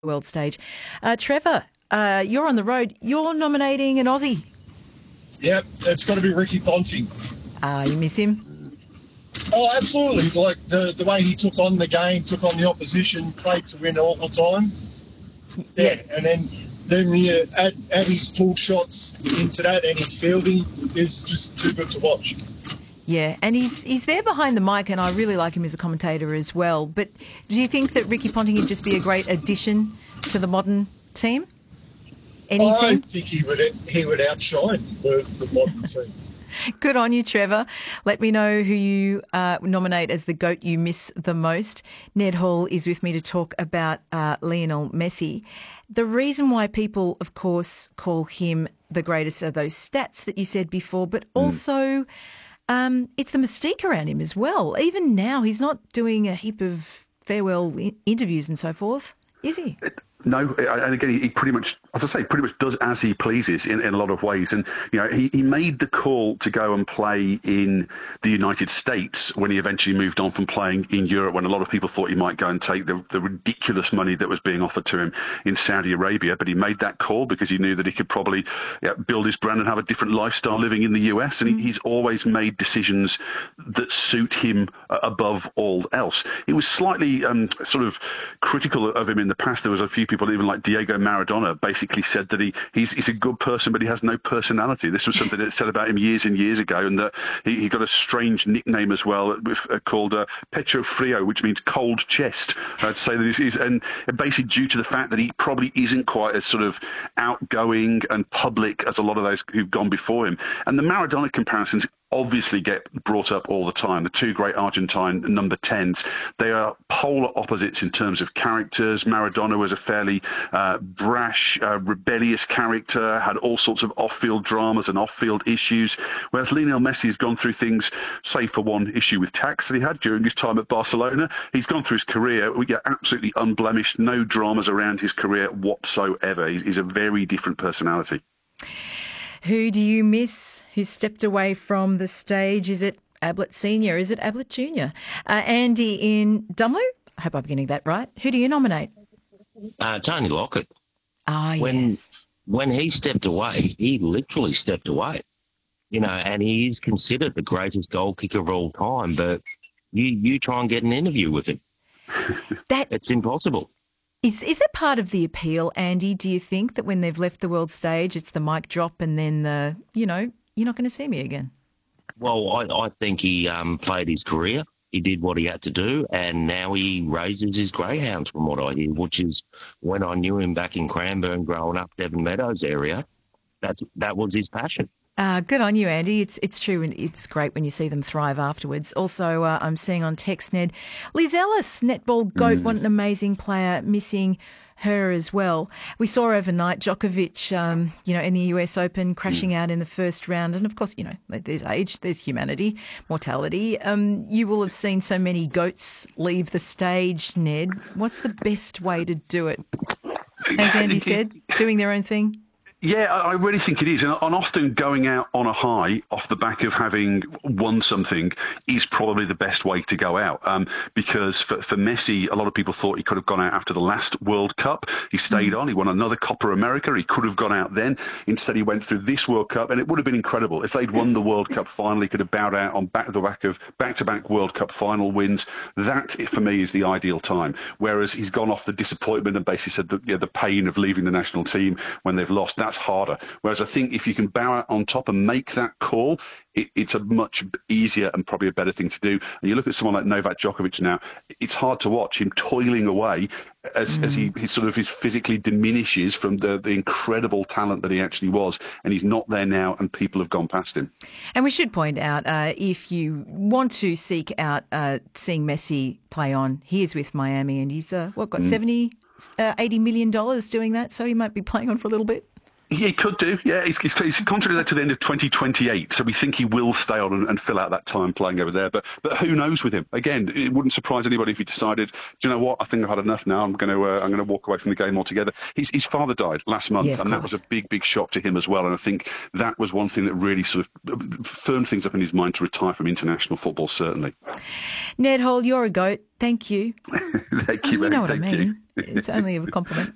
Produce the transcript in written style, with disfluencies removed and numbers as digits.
world stage. Trevor, you're on the road. You're nominating an Aussie. Yep, it's got to be Ricky Ponting. You miss him? Oh, absolutely. Like the way he took on the game, took on the opposition, played to win all the time. Yeah, and then you add his pull shots into that, and his fielding is just too good to watch. Yeah, and he's there behind the mic, and I really like him as a commentator as well. But do you think that Ricky Ponting would just be a great addition to the modern team? I think he would outshine the modern team. Good on you, Trevor. Let me know who you nominate as the GOAT you miss the most. Ned Hall is with me to talk about Lionel Messi. The reason why people, of course, call him the greatest are those stats that you said before, but also it's the mystique around him as well. Even now, he's not doing a heap of farewell interviews and so forth, is he? No, and again, he pretty much, as I say, pretty much does as he pleases in a lot of ways. And, he made the call to go and play in the United States when he eventually moved on from playing in Europe, when a lot of people thought he might go and take the ridiculous money that was being offered to him in Saudi Arabia. But he made that call because he knew that he could probably build his brand and have a different lifestyle living in the US. And he's always made decisions that suit him above all else. He was slightly sort of critical of him in the past. There was a few people, even like Diego Maradona, basically said that he's a good person, but he has no personality. This was something that said about him years and years ago, and that he got a strange nickname as well called Pecho Frio, which means cold chest. I'd say that he's and basically due to the fact that he probably isn't quite as sort of outgoing and public as a lot of those who've gone before him. And the Maradona comparisons obviously get brought up all the time. The two great Argentine number 10s, they are polar opposites in terms of characters. Maradona was a fairly brash, rebellious character, had all sorts of off-field dramas and off-field issues, whereas Lionel Messi has gone through things, save for one issue with tax that he had during his time at Barcelona. He's gone through his career absolutely unblemished, no dramas around his career whatsoever. He's a very different personality. Who do you miss? Who stepped away from the stage? Is it Ablett Senior? Is it Ablett Junior? Andy in Dumlu? I hope I'm getting that right. Who do you nominate? Tony Lockett. Yes. When he stepped away, he literally stepped away. And he is considered the greatest goal kicker of all time. But you try and get an interview with him. It's impossible. Is that part of the appeal, Andy? Do you think that when they've left the world stage, it's the mic drop and then you're not going to see me again? Well, I think he played his career. He did what he had to do, and now he raises his greyhounds, from what I hear, which is when I knew him back in Cranbourne growing up, Devon Meadows area. That was his passion. Good on you, Andy. It's true, and it's great when you see them thrive afterwards. Also, I'm seeing on text, Ned, Liz Ellis, netball GOAT, what an amazing player, missing her as well. We saw overnight Djokovic, in the US Open, crashing out in the first round. And of course, there's age, there's humanity, mortality. You will have seen so many GOATs leave the stage, Ned. What's the best way to do it? As Andy said, doing their own thing? Yeah, I really think it is. And often going out on a high off the back of having won something is probably the best way to go out. Because for Messi, a lot of people thought he could have gone out after the last World Cup. He stayed on. He won another Copa America. He could have gone out then. Instead, he went through this World Cup, and it would have been incredible. If they'd won the World Cup final, he could have bowed out on the back of back-to-back World Cup final wins. That, for me, is the ideal time. Whereas he's gone off the disappointment and basically said that the pain of leaving the national team when they've lost. That's harder. Whereas I think if you can bow out on top and make that call, it's a much easier and probably a better thing to do. And you look at someone like Novak Djokovic now, it's hard to watch him toiling away as he physically diminishes from the incredible talent that he actually was, and he's not there now, and people have gone past him. And we should point out, if you want to seek out seeing Messi play on, he is with Miami, and he's got $70, $80 million doing that, so he might be playing on for a little bit. Yeah, he could do. Yeah, he's contracted to the end of 2028, so we think he will stay on and fill out that time playing over there. But who knows with him? Again, it wouldn't surprise anybody if he decided, do you know what? I think I've had enough now. I'm going to walk away from the game altogether. His father died last month, and that was a big shock to him as well. And I think that was one thing that really sort of firmed things up in his mind to retire from international football. Certainly. Ned Hall, you're a GOAT. Thank you. Thank you, you know what Thank I mean. you. It's only a compliment.